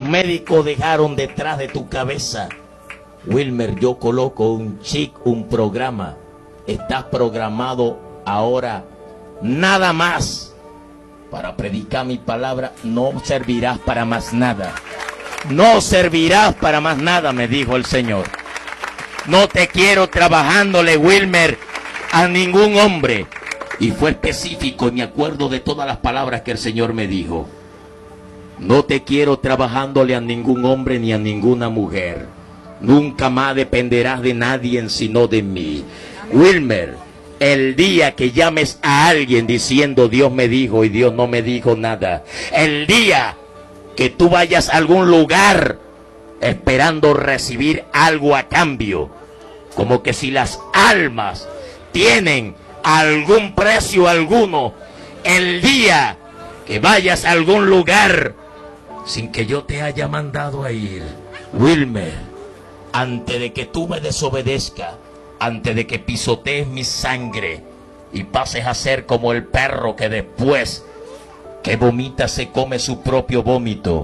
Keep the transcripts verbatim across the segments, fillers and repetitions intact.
médicos dejaron detrás de tu cabeza. Wilmer, yo coloco un chip, un programa. Estás programado ahora nada más para predicar mi palabra. No servirás para más nada. No servirás para más nada, me dijo el Señor. No te quiero trabajándole, Wilmer, a ningún hombre. Y fue específico y me acuerdo de todas las palabras que el Señor me dijo. No te quiero trabajándole a ningún hombre ni a ninguna mujer. Nunca más dependerás de nadie sino de mí. Wilmer, el día que llames a alguien diciendo Dios me dijo y Dios no me dijo nada, el día que tú vayas a algún lugar esperando recibir algo a cambio, como que si las almas tienen algún precio alguno, el día que vayas a algún lugar sin que yo te haya mandado a ir, Wilmer, antes de que tú me desobedezcas, antes de que pisotees mi sangre y pases a ser como el perro que después que vomita se come su propio vómito,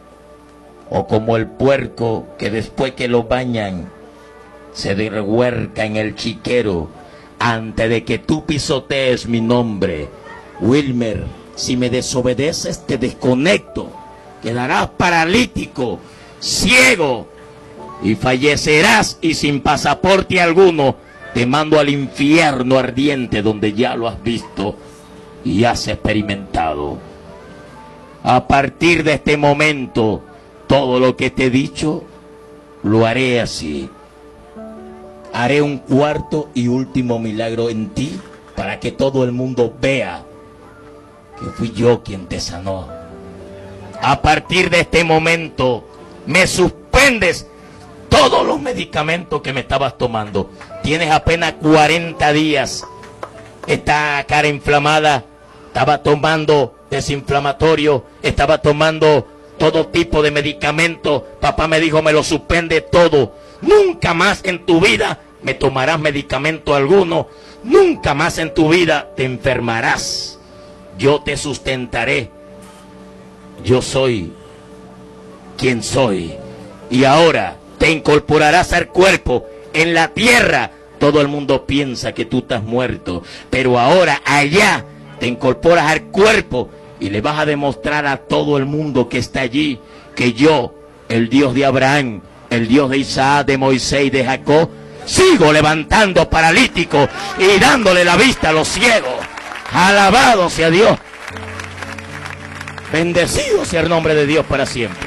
o como el puerco que después que lo bañan se rehuerca en el chiquero, antes de que tú pisotees mi nombre, Wilmer, si me desobedeces te desconecto, quedarás paralítico, ciego y fallecerás, y sin pasaporte alguno te mando al infierno ardiente donde ya lo has visto y has experimentado. A partir de este momento, todo lo que te he dicho lo haré así. Haré un cuarto y último milagro en ti para que todo el mundo vea que fui yo quien te sanó. A partir de este momento me suspendes todos los medicamentos que me estabas tomando. Tienes apenas cuarenta días. Esta cara inflamada, estaba tomando desinflamatorio, estaba tomando todo tipo de medicamentos. Papá me dijo, me lo suspende todo. Nunca más en tu vida me tomarás medicamento alguno. Nunca más en tu vida te enfermarás. Yo te sustentaré. Yo soy quien soy. Y ahora te incorporarás al cuerpo. En la tierra todo el mundo piensa que tú estás muerto, pero ahora allá te incorporas al cuerpo y le vas a demostrar a todo el mundo que está allí que yo, el Dios de Abraham, el Dios de Isaac, de Moisés y de Jacob, sigo levantando paralíticos y dándole la vista a los ciegos. Alabado sea Dios. Bendecido sea el nombre de Dios para siempre.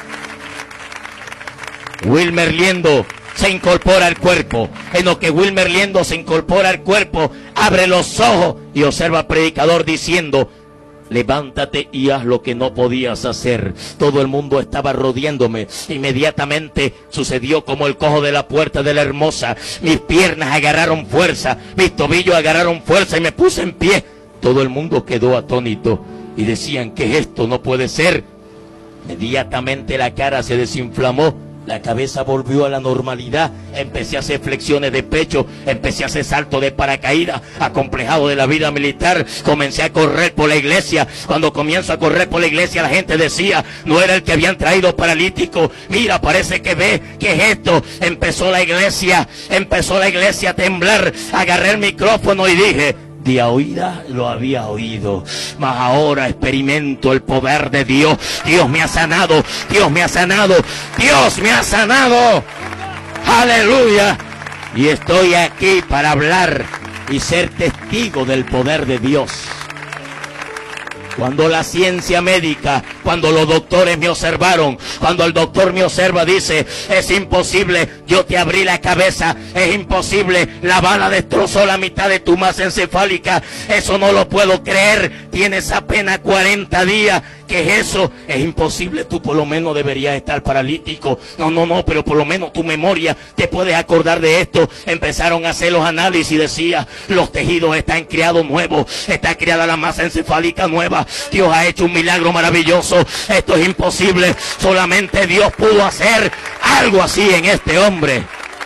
Wilmer Liendo se incorpora al cuerpo. En lo que Wilmer Liendo se incorpora al cuerpo, abre los ojos y observa al predicador diciendo, levántate y haz lo que no podías hacer. Todo el mundo estaba rodeándome. Inmediatamente sucedió como el cojo de la puerta de la Hermosa. Mis piernas agarraron fuerza, mis tobillos agarraron fuerza y me puse en pie. Todo el mundo quedó atónito y decían, ¿qué es esto? No puede ser. Inmediatamente la cara se desinflamó. La cabeza volvió a la normalidad. Empecé a hacer flexiones de pecho. Empecé a hacer salto de paracaídas. Acomplejado de la vida militar, comencé a correr por la iglesia. Cuando comienzo a correr por la iglesia, la gente decía, no era el que habían traído paralítico. Mira, parece que ve. ¿Qué es esto? Empezó la iglesia. Empezó la iglesia a temblar. Agarré el micrófono y dije, de oída lo había oído, mas ahora experimento el poder de Dios. Dios me ha sanado, Dios me ha sanado, Dios me ha sanado. Aleluya. Y estoy aquí para hablar y ser testigo del poder de Dios. Cuando la ciencia médica, cuando los doctores me observaron, cuando el doctor me observa, dice, es imposible, yo te abrí la cabeza, es imposible, la bala destrozó la mitad de tu masa encefálica, eso no lo puedo creer, tienes apenas cuarenta días, ¿qué es eso? Es imposible, tú por lo menos deberías estar paralítico. No, no, no, pero por lo menos tu memoria te puedes acordar de esto. Empezaron a hacer los análisis y decía, los tejidos están creados nuevos, está creada la masa encefálica nueva. Dios ha hecho un milagro maravilloso. Esto es imposible. Solamente Dios pudo hacer algo así en este hombre.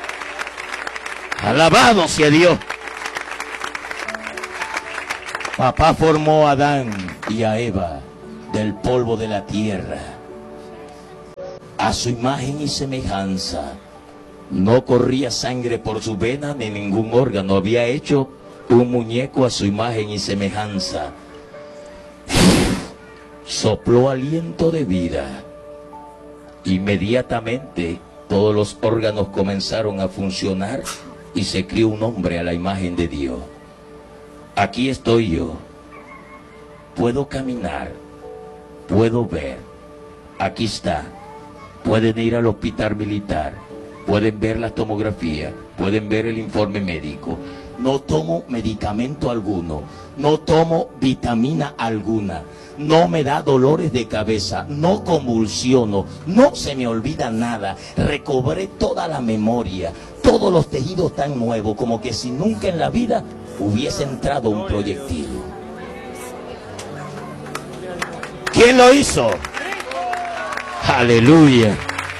Alabado sea Dios. Papá formó a Adán y a Eva del polvo de la tierra. a su imagen y semejanza. No corría sangre por su vena ni ningún órgano. Había hecho un muñeco a su imagen y semejanza. Sopló aliento de vida. Inmediatamente todos los órganos comenzaron a funcionar y se crió un hombre a la imagen de Dios. Aquí estoy yo. Puedo caminar. Puedo ver. Aquí está. Pueden ir al hospital militar. Pueden ver la tomografía, pueden ver el informe médico. No tomo medicamento alguno, no tomo vitamina alguna, no me da dolores de cabeza, no convulsiono, no se me olvida nada. Recobré toda la memoria, todos los tejidos tan nuevos, como que si nunca en la vida hubiese entrado un proyectil. ¿Quién lo hizo? Aleluya.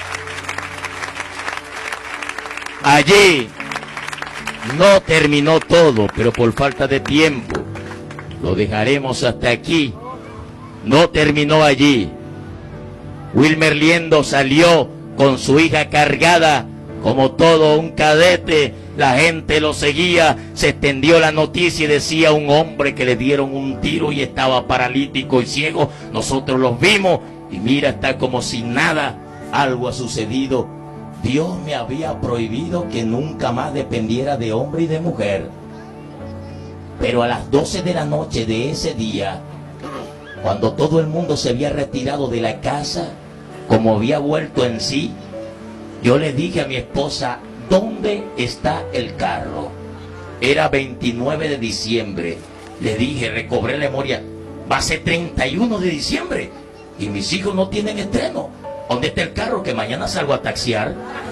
Allí no terminó todo, pero por falta de tiempo lo dejaremos hasta aquí. No terminó allí. Wilmer Liendo salió con su hija cargada como todo un cadete. La gente lo seguía, se extendió la noticia y decía un hombre que le dieron un tiro y estaba paralítico y ciego. Nosotros los vimos y mira, está como si nada. Algo ha sucedido. Dios me había prohibido que nunca más dependiera de hombre y de mujer. Pero a las doce de la noche de ese día, cuando todo el mundo se había retirado de la casa, como había vuelto en sí, yo le dije a mi esposa, ¿dónde está el carro? Era veintinueve de diciembre. Le dije, recobré la memoria, va a ser treinta y uno de diciembre y mis hijos no tienen estreno. ¿Dónde está el carro? Que mañana salgo a taxiar.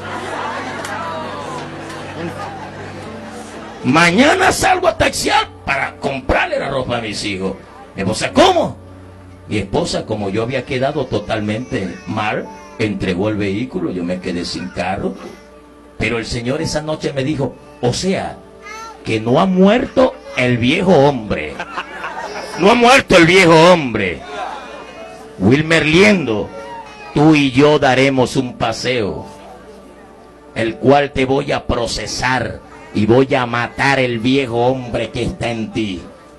Mañana salgo a taxiar para comprarle la ropa a mis hijos. Mi esposa, ¿cómo? Mi esposa, como yo había quedado totalmente mal, entregó el vehículo, yo me quedé sin carro. Pero el Señor esa noche me dijo, o sea, que no ha muerto el viejo hombre. No ha muerto el viejo hombre. Wilmer Liendo, tú y yo daremos un paseo, el cual te voy a procesar y voy a matar el viejo hombre que está en ti.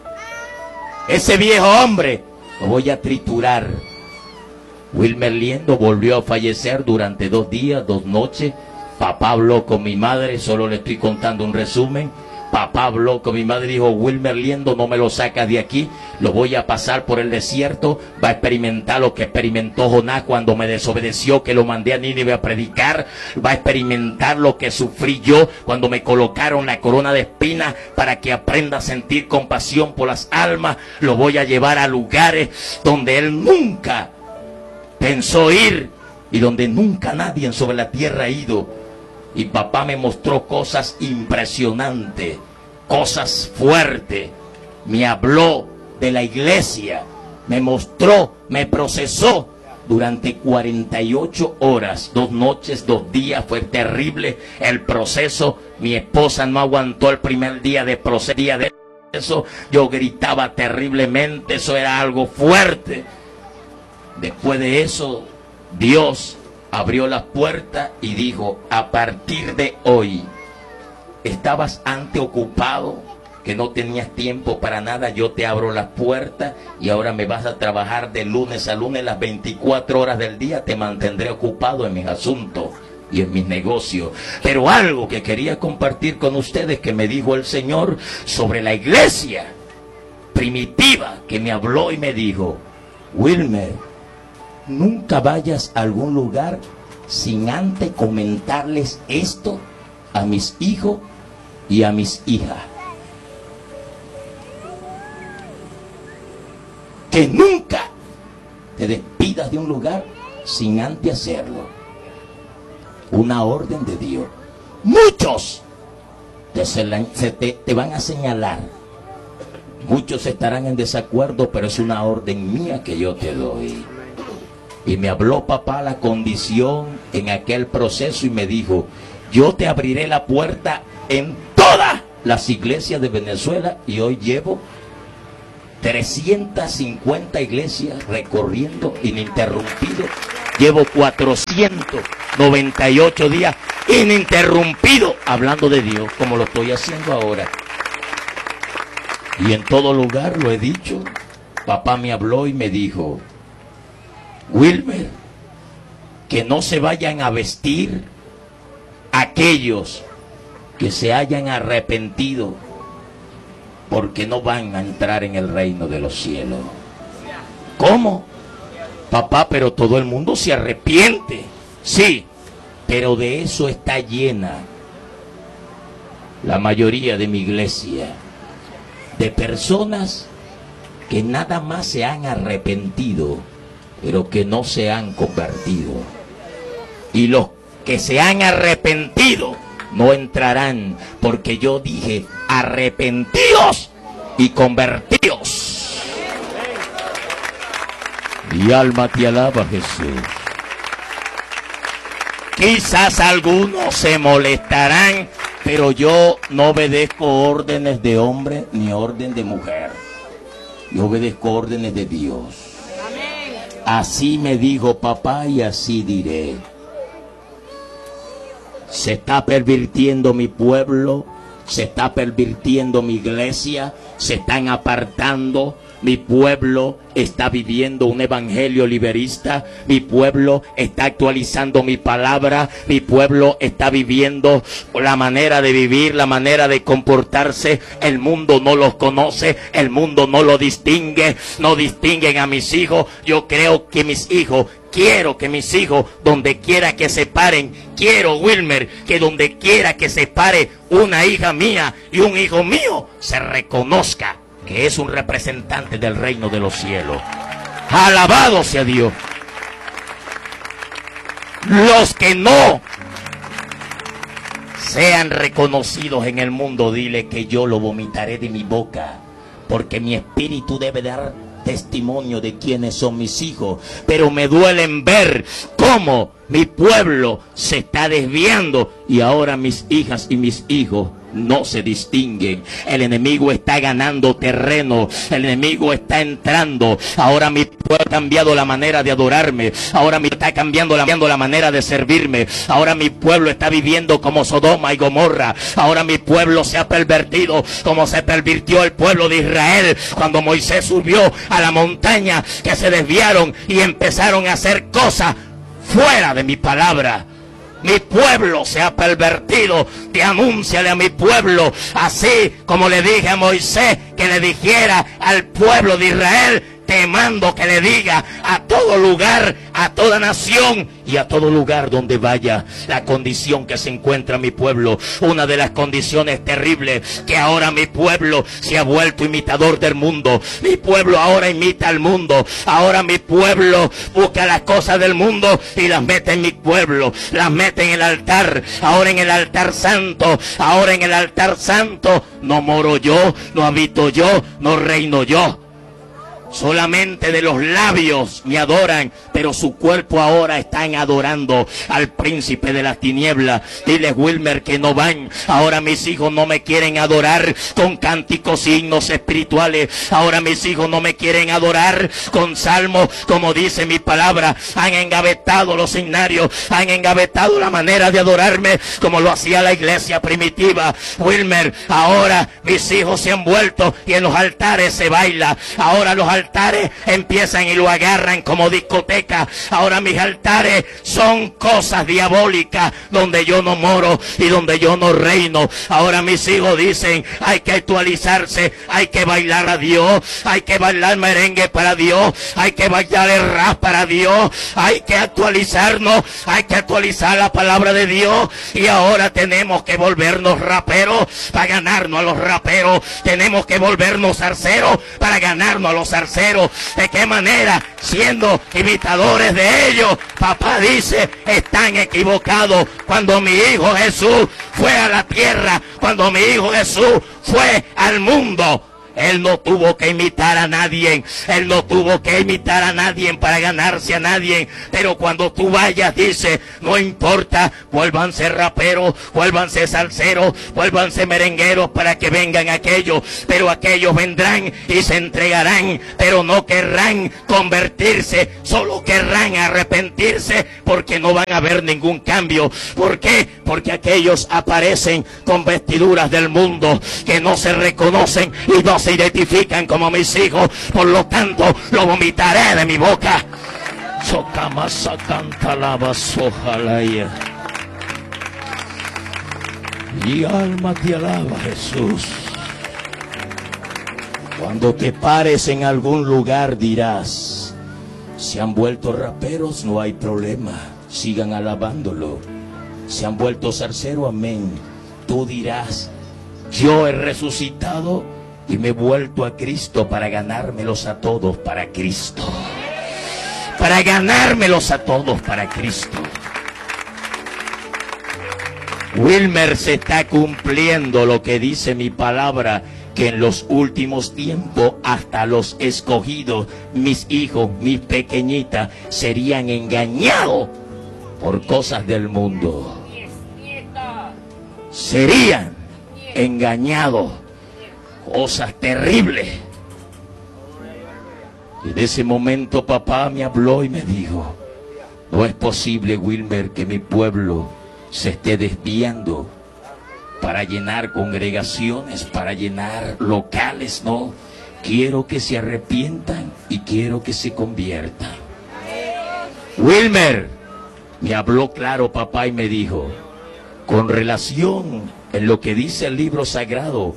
Ese viejo hombre lo voy a triturar. Wilmer Liendo volvió a fallecer durante dos días, dos noches. Papá habló con mi madre, solo le estoy contando un resumen. Papá habló con mi madre y dijo, Wilmer Liendo no me lo saca de aquí, lo voy a pasar por el desierto, va a experimentar lo que experimentó Jonás cuando me desobedeció, que lo mandé a Nínive a predicar, va a experimentar lo que sufrí yo cuando me colocaron la corona de espinas para que aprenda a sentir compasión por las almas. Lo voy a llevar a lugares donde él nunca pensó ir y donde nunca nadie sobre la tierra ha ido. Y papá me mostró cosas impresionantes, cosas fuertes. Me habló de la iglesia, me mostró, me procesó durante cuarenta y ocho horas, dos noches, dos días. Fue terrible el proceso. Mi esposa no aguantó el primer día de proceso. Día de eso yo gritaba terriblemente, eso era algo fuerte. Después de eso, Dios abrió la puerta y dijo, a partir de hoy, estabas antes ocupado, que no tenías tiempo para nada, yo te abro la puerta y ahora me vas a trabajar de lunes a lunes las veinticuatro horas del día, te mantendré ocupado en mis asuntos y en mis negocios. Pero algo que quería compartir con ustedes que me dijo el Señor sobre la iglesia primitiva, que me habló y me dijo, Wilmer, nunca vayas a algún lugar sin antes comentarles esto a mis hijos y a mis hijas. Que nunca te despidas de un lugar sin antes hacerlo. Una orden de Dios. Muchos te, se la, se te, te van a señalar. Muchos estarán en desacuerdo, pero es una orden mía que yo te doy. Y me habló papá la condición en aquel proceso y me dijo, yo te abriré la puerta en todas las iglesias de Venezuela. Y hoy llevo trescientas cincuenta iglesias recorriendo ininterrumpido Llevo cuatrocientos noventa y ocho días ininterrumpido hablando de Dios, como lo estoy haciendo ahora. Y en todo lugar lo he dicho. Papá me habló y me dijo: Wilmer, que no se vayan a vestir aquellos que se hayan arrepentido, porque no van a entrar en el reino de los cielos. ¿Cómo? Papá, pero todo el mundo se arrepiente. Sí, pero de eso está llena la mayoría de mi iglesia, de personas que nada más se han arrepentido, pero que no se han convertido. Y los que se han arrepentido no entrarán, porque yo dije: arrepentíos y convertíos. Mi alma te alaba, Jesús. Quizás algunos se molestarán, pero yo no obedezco órdenes de hombre ni orden de mujer. Yo obedezco órdenes de Dios. Así me dijo papá y así diré. Se está pervirtiendo mi pueblo, se está pervirtiendo mi iglesia, se están apartando. Mi pueblo está viviendo un evangelio liberista. Mi pueblo está actualizando mi palabra. Mi pueblo está viviendo la manera de vivir, la manera de comportarse. El mundo no los conoce, el mundo no lo distingue, no distinguen a mis hijos. Yo creo que mis hijos, quiero que mis hijos, donde quiera que se paren, quiero, Wilmer, que donde quiera que se pare una hija mía y un hijo mío, se reconozca que es un representante del reino de los cielos. Alabado sea Dios. Los que no sean reconocidos en el mundo, dile que yo lo vomitaré de mi boca, porque mi espíritu debe dar testimonio de quiénes son mis hijos. Pero me duelen ver cómo mi pueblo se está desviando y ahora mis hijas y mis hijos no se distinguen. El enemigo está ganando terreno, el enemigo está entrando. Ahora mi pueblo ha cambiado la manera de adorarme, ahora mi está cambiando la, cambiando la manera de servirme. Ahora mi pueblo está viviendo como Sodoma y Gomorra. Ahora mi pueblo se ha pervertido como se pervirtió el pueblo de Israel cuando Moisés subió a la montaña, que se desviaron y empezaron a hacer cosas fuera de mi palabra. Mi pueblo se ha pervertido. Te anúnciale a mi pueblo, así como le dije a Moisés que le dijera al pueblo de Israel. Te mando que le diga a todo lugar, a toda nación y a todo lugar donde vaya la condición que se encuentra mi pueblo. Una de las condiciones terribles, que ahora mi pueblo se ha vuelto imitador del mundo. Mi pueblo ahora imita al mundo. Ahora mi pueblo busca las cosas del mundo y las mete en mi pueblo. Las mete en el altar. Ahora en el altar santo. Ahora en el altar santo no moro yo, no habito yo, no reino yo. Solamente de los labios me adoran, pero su cuerpo ahora están adorando al príncipe de las tinieblas. Dile, Wilmer, que no van. Ahora mis hijos no me quieren adorar con cánticos y himnos espirituales. Ahora mis hijos no me quieren adorar con salmos, como dice mi palabra. Han engavetado los himnarios, han engavetado la manera de adorarme como lo hacía la iglesia primitiva. Wilmer, ahora mis hijos se han vuelto y en los altares se baila. Ahora los altares empiezan y lo agarran como discoteca. Ahora mis altares son cosas diabólicas donde yo no moro y donde yo no reino. Ahora mis hijos dicen, hay que actualizarse, hay que bailar a Dios, hay que bailar merengue para Dios, hay que bailar el rap para Dios, hay que actualizarnos, hay que actualizar la palabra de Dios. Y ahora tenemos que volvernos raperos para ganarnos a los raperos, tenemos que volvernos zarceros para ganarnos a los zarceros. ¿De qué manera? Siendo imitadores de ellos. Papá dice, están equivocados. Cuando mi hijo Jesús fue a la tierra, cuando mi hijo Jesús fue al mundo, Él no tuvo que imitar a nadie. Él no tuvo que imitar a nadie para ganarse a nadie. Pero cuando tú vayas, dice, no importa, vuélvanse raperos, vuélvanse salseros, vuélvanse merengueros para que vengan aquellos. Pero aquellos vendrán y se entregarán, pero no querrán convertirse, solo querrán arrepentirse, porque no van a ver ningún cambio. ¿Por qué? Porque aquellos aparecen con vestiduras del mundo, que no se reconocen y no se identifican como mis hijos. Por lo tanto, lo vomitaré de mi boca. Socamasa canta la basojalaya. Y alma te alaba, Jesús. Cuando te pares en algún lugar dirás, se han vuelto raperos, no hay problema, sigan alabándolo. Se han vuelto zarceros, amén. Tú dirás, yo he resucitado y me he vuelto a Cristo para ganármelos a todos para Cristo. Para ganármelos a todos para Cristo. Wilmer, se está cumpliendo lo que dice mi palabra, que en los últimos tiempos hasta los escogidos, mis hijos, mis pequeñitas, serían engañados por cosas del mundo. Serían engañados, cosas terribles. Y en ese momento papá me habló y me dijo, no es posible, Wilmer, que mi pueblo se esté desviando para llenar congregaciones, para llenar locales, no. Quiero que se arrepientan y quiero que se conviertan. Wilmer, me habló claro papá y me dijo, con relación en lo que dice el libro sagrado,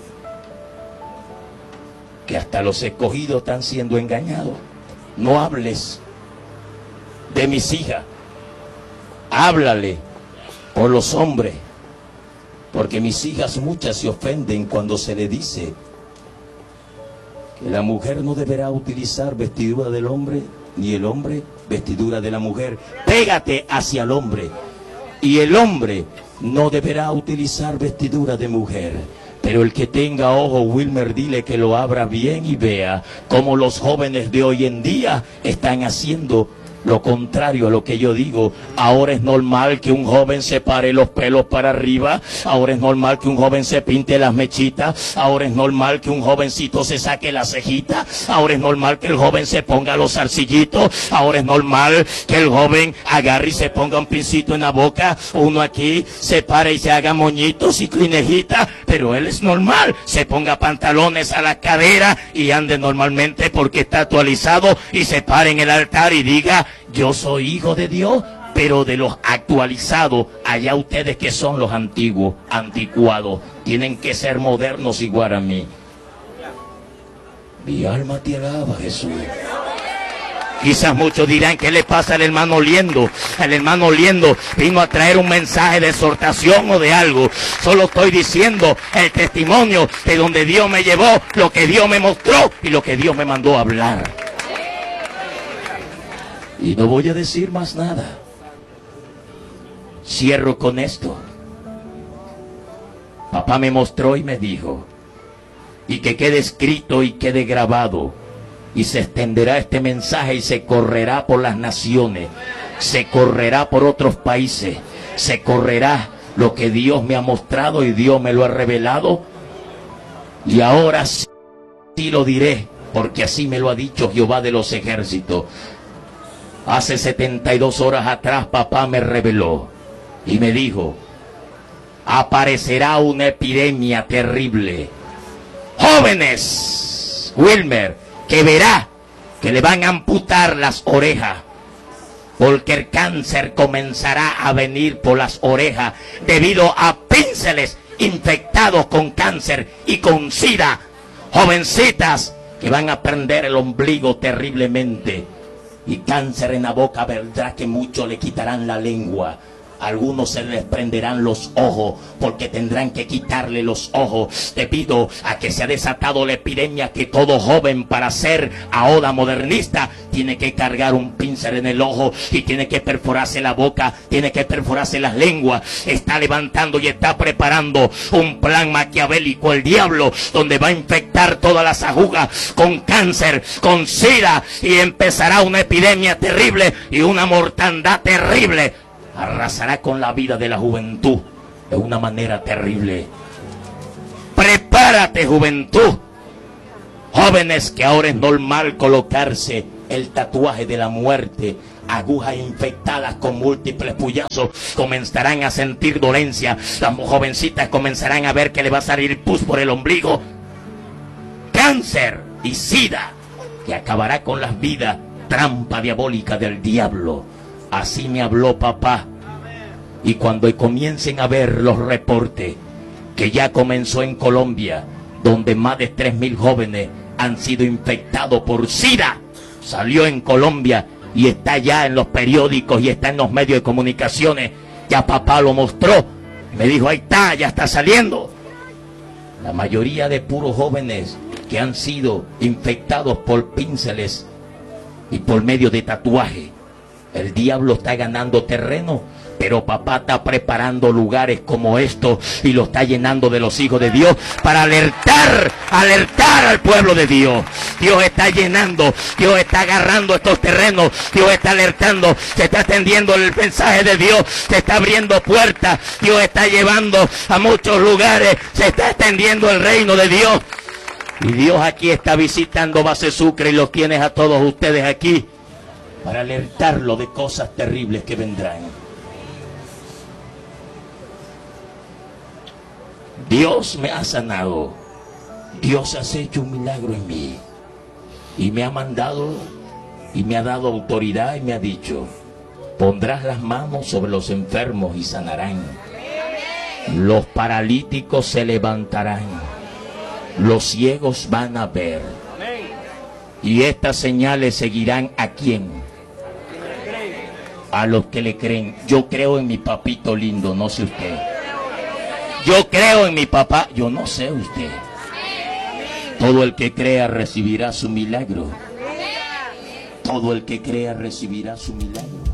que hasta los escogidos están siendo engañados. No hables de mis hijas, háblale por los hombres, porque mis hijas muchas se ofenden cuando se le dice que la mujer no deberá utilizar vestidura del hombre, ni el hombre vestidura de la mujer. Pégate hacia el hombre, y el hombre no deberá utilizar vestidura de mujer. Pero el que tenga ojo, Wilmer, dile que lo abra bien y vea cómo los jóvenes de hoy en día están haciendo lo contrario a lo que yo digo. Ahora es normal que un joven se pare los pelos para arriba. Ahora es normal que un joven se pinte las mechitas. Ahora es normal que un jovencito se saque la cejita. Ahora es normal que el joven se ponga los zarcillitos. Ahora es normal que el joven agarre y se ponga un pincito en la boca. Uno aquí se pare y se haga moñitos y clinejitas. Pero él es normal. Se ponga pantalones a la cadera y ande normalmente porque está actualizado, y se pare en el altar y diga, yo soy hijo de Dios, pero de los actualizados. Allá ustedes que son los antiguos, anticuados, tienen que ser modernos igual a mí. Mi alma te alaba, Jesús. Quizás muchos dirán, ¿qué le pasa al hermano Liendo? El hermano Liendo vino a traer un mensaje de exhortación o de algo. Solo estoy diciendo el testimonio de donde Dios me llevó, lo que Dios me mostró y lo que Dios me mandó a hablar. Y no voy a decir más nada. Cierro con esto. Papá me mostró y me dijo, y que quede escrito y quede grabado, y se extenderá este mensaje y se correrá por las naciones, se correrá por otros países, se correrá lo que Dios me ha mostrado y Dios me lo ha revelado. Y ahora sí lo diré, porque así me lo ha dicho Jehová de los ejércitos. Hace setenta y dos horas atrás papá me reveló y me dijo, aparecerá una epidemia terrible. Jóvenes, Wilmer, que verá que le van a amputar las orejas, porque el cáncer comenzará a venir por las orejas debido a pínceles infectados con cáncer y con sida. Jovencitas que van a perder el ombligo terriblemente. Y cáncer en la boca, verdad que muchos le quitarán la lengua. Algunos se les prenderán los ojos porque tendrán que quitarle los ojos debido a que se ha desatado la epidemia que todo joven para ser ahora modernista tiene que cargar un pincel en el ojo y tiene que perforarse la boca, tiene que perforarse las lenguas. Está levantando y está preparando un plan maquiavélico el diablo, donde va a infectar todas las agujas con cáncer, con sida, y empezará una epidemia terrible y una mortandad terrible. Arrasará con la vida de la juventud de una manera terrible. Prepárate, juventud. Jóvenes, que ahora es normal colocarse el tatuaje de la muerte, agujas infectadas con múltiples puyazos, comenzarán a sentir dolencia. Las jovencitas comenzarán a ver que le va a salir pus por el ombligo. Cáncer y sida, que acabará con las vidas. Trampa diabólica del diablo. Así me habló papá. Y cuando comiencen a ver los reportes que ya comenzó en Colombia, donde más de tres mil jóvenes han sido infectados por SIDA, salió en Colombia y está ya en los periódicos y está en los medios de comunicaciones. Ya papá lo mostró. Me dijo, ahí está, ya está saliendo. La mayoría de puros jóvenes que han sido infectados por pínceles y por medio de tatuaje. El diablo está ganando terreno, pero papá está preparando lugares como estos y lo está llenando de los hijos de Dios para alertar, alertar al pueblo de Dios. Dios está llenando, Dios está agarrando estos terrenos, Dios está alertando, se está extendiendo el mensaje de Dios, se está abriendo puertas, Dios está llevando a muchos lugares, se está extendiendo el reino de Dios. Y Dios aquí está visitando Base Sucre y los tienes a todos ustedes aquí para alertarlo de cosas terribles que vendrán. Dios me ha sanado. Dios ha hecho un milagro en mí. Y me ha mandado y me ha dado autoridad y me ha dicho, pondrás las manos sobre los enfermos y sanarán. Los paralíticos se levantarán. Los ciegos van a ver. Y estas señales seguirán ¿a quién? A los que le creen. Yo creo en mi papito lindo, no sé usted. Yo creo en mi papá, yo no sé usted. Todo el que crea recibirá su milagro. Todo el que crea recibirá su milagro.